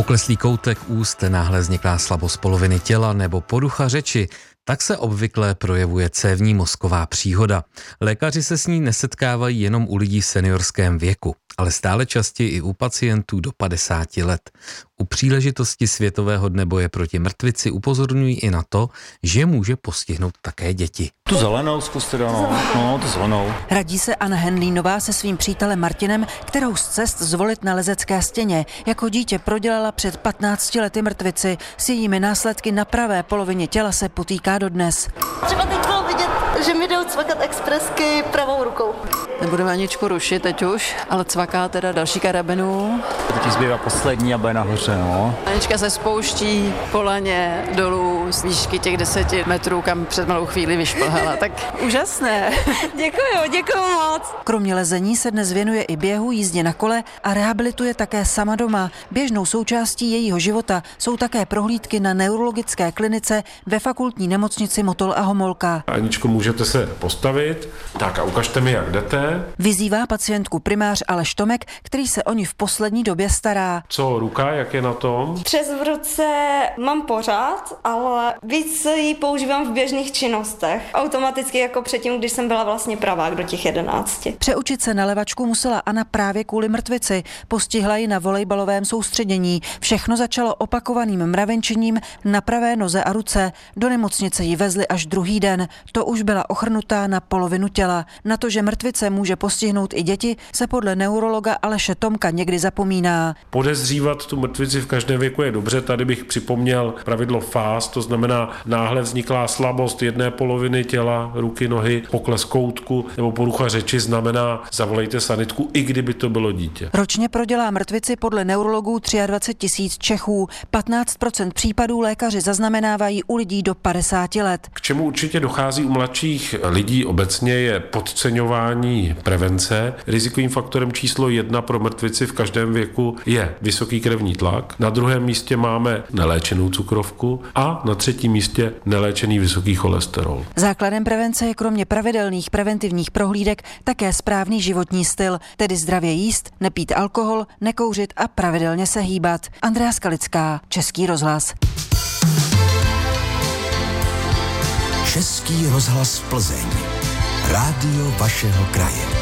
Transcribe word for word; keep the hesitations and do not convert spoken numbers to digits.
Pokleslý koutek úst, náhle vzniklá slabost poloviny těla nebo porucha řeči, tak se obvykle projevuje cévní mozková příhoda. Lékaři se s ní nesetkávají jenom u lidí v seniorském věku, ale stále častěji i u pacientů do padesáti let. U příležitosti Světového dne boje proti mrtvici upozorňují i na to, že může postihnout také děti. Tu zelenou zkuste dát, no, no, tu zelenou. Radí se Anna Henlínová se svým přítelem Martinem, kterou z cest zvolit na Lezecké stěně. Jako dítě prodělala před patnácti lety mrtvici. S jejími následky na pravé polovině těla se potýká dodnes. Třeba teď bylo vidět, že mi jdou cvakat expresky pravou rukou. Nebudeme Aničku rušit teď už, ale cvaká teda další karabinu. Teď zbývá poslední a bude nahoře, no. Anička se spouští po laně dolů z výšky těch deseti metrů, kam před malou chvíli vyšplhala. Tak úžasné. Děkuju, děkuju moc. Kromě lezení se dnes věnuje i běhu, jízdě na kole a rehabilituje také sama doma. Běžnou součástí jejího života jsou také prohlídky na neurologické klinice ve fakultní nemocnici Motol a Homolka. Aničko, můžete se postavit? Tak a ukažte mi, jak jdete. Vyzývá pacientku primář Aleš Tomek, který se o ní v poslední době stará. Co ruka, jak je na tom? Přes v ruce mám pořád, ale víc ji používám v běžných činnostech. Automaticky jako předtím, když jsem byla vlastně pravák do těch jedenácti. Přeučit se na levačku musela Anna právě kvůli mrtvici. Postihla ji na volejbalovém soustředění. Všechno začalo opakovaným mravenčením na pravé noze a ruce. Do nemocnice ji vezli až druhý den. To už byla ochrnutá na polovinu těla. Na to, že mrtvice může postihnout i děti, se podle neurologa Aleše Tomka někdy zapomíná. Podezřívat tu mrtvici v každém věku je dobře. Tady bych připomněl pravidlo F A S, to znamená náhle vzniklá slabost jedné poloviny těla, ruky, nohy, pokles koutku nebo porucha řeči, znamená zavolejte sanitku, i kdyby to bylo dítě. Ročně prodělá mrtvici podle neurologů dvacet tři tisíc Čechů. patnáct procent případů lékaři zaznamenávají u lidí do padesáti let. K čemu určitě dochází u mladších lidí obecně je podceňování prevence. Rizikovým faktorem číslo jedna pro mrtvici v každém věku je vysoký krevní tlak. Na druhém místě máme neléčenou cukrovku a na třetím místě neléčený vysoký cholesterol. Základem prevence je kromě pravidelných preventivních prohlídek také správný životní styl, tedy zdravě jíst, nepít alkohol, nekouřit a pravidelně se hýbat. Andrea Skalická, Český rozhlas. Český rozhlas Plzeň. Rádio vašeho kraje.